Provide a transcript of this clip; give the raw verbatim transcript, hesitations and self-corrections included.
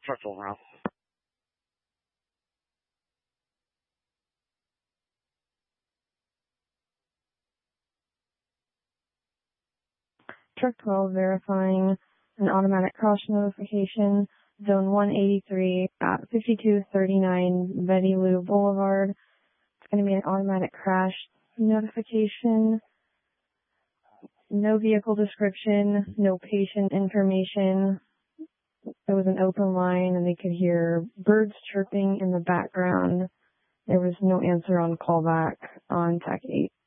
Truckville route. Truck twelve verifying an automatic caution notification, zone one eighty-three at fifty-two thirty-nine Betty Lou Boulevard. It's going to be an automatic crash notification. No vehicle description, no patient information. It was an open line and they could hear birds chirping in the background. There was no answer on callback on T A C eight.